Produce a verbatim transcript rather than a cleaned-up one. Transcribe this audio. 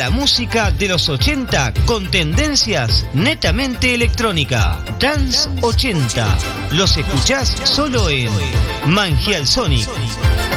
la música de los ochenta con tendencias netamente electrónica. Dance ochenta. Los escuchás solo en Mangial Sonic.